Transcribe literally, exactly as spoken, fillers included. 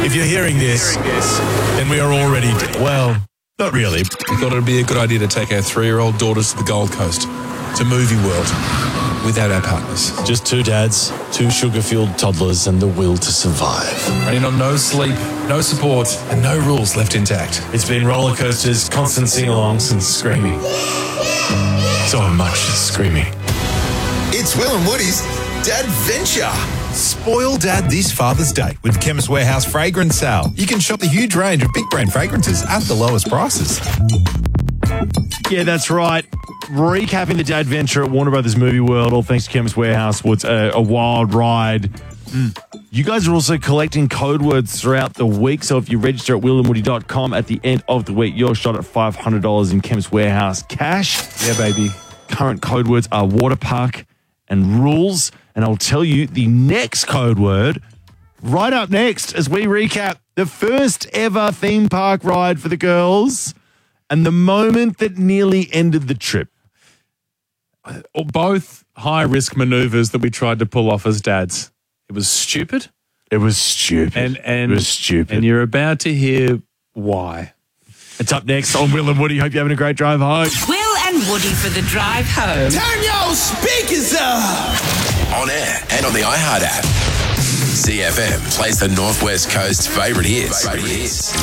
If you're hearing this, then we are already dead. Well, not really. We thought it would be a good idea to take our three-year-old daughters to the Gold Coast, to Movie World, without our partners. Just two dads, two sugar-fueled toddlers, and the will to survive. Running on no sleep, no support, and no rules left intact. It's been roller coasters, constant sing-alongs, and screaming. So much screaming. It's Will and Woody's Dadventure. Spoil Dad this Father's Day with the Chemist Warehouse Fragrance Sale. You can shop the huge range of big brand fragrances at the lowest prices. Yeah, that's right. Recapping the Dadventure at Warner Brothers Movie World, all thanks to Chemist Warehouse, was a, a wild ride. Mm. You guys are also collecting code words throughout the week, so if you register at will and woody dot com at the end of the week, you're shot at five hundred dollars in Chemist Warehouse cash. Yeah, baby. Current code words are water park and rules, and I'll tell you the next code word right up next as we recap the first ever theme park ride for the girls and the moment that nearly ended the trip. Both high-risk maneuvers that we tried to pull off as dads. It was stupid. It was stupid. And, and, it was stupid. And you're about to hear why. It's up next on Will and Woody. Hope you're having a great drive home. Will and Woody for the drive home. Turn your speakers up. On air and on the iHeart app. C F M plays the Northwest Coast's favourite hits.